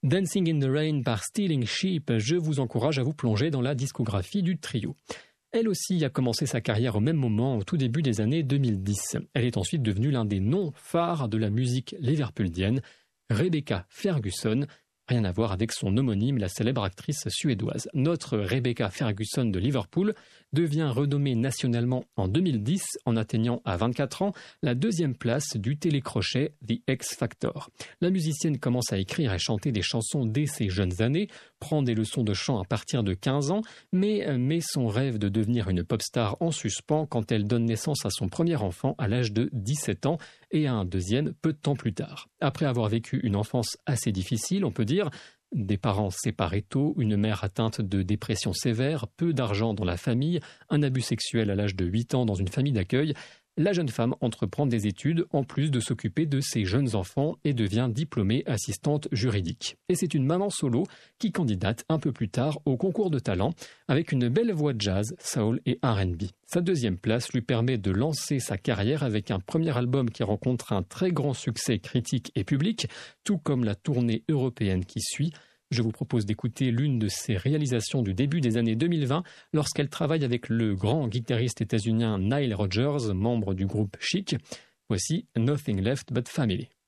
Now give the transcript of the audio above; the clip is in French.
Dancing in the Rain par Stealing Sheep, je vous encourage à vous plonger dans la discographie du trio. Elle aussi a commencé sa carrière au même moment, au tout début des années 2010. Elle est ensuite devenue l'un des noms phares de la musique liverpuldienne, Rebecca Ferguson. Rien à voir avec son homonyme, la célèbre actrice suédoise. Notre Rebecca Ferguson de Liverpool devient renommée nationalement en 2010 en atteignant à 24 ans la deuxième place du télécrochet The X Factor. La musicienne commence à écrire et chanter des chansons dès ses jeunes années, prend des leçons de chant à partir de 15 ans, mais met son rêve de devenir une pop star en suspens quand elle donne naissance à son premier enfant à l'âge de 17 ans et à un deuxième peu de temps plus tard. Après avoir vécu une enfance assez difficile, on peut dire, des parents séparés tôt, une mère atteinte de dépression sévère, peu d'argent dans la famille, un abus sexuel à l'âge de 8 ans dans une famille d'accueil, la jeune femme entreprend des études en plus de s'occuper de ses jeunes enfants et devient diplômée assistante juridique. Et c'est une maman solo qui candidate un peu plus tard au concours de talent avec une belle voix jazz, soul et R&B. Sa deuxième place lui permet de lancer sa carrière avec un premier album qui rencontre un très grand succès critique et public, tout comme la tournée européenne qui suit. Je vous propose d'écouter l'une de ses réalisations du début des années 2020 lorsqu'elle travaille avec le grand guitariste états-unien Nile Rodgers, membre du groupe Chic. Voici Nothing Left But Family.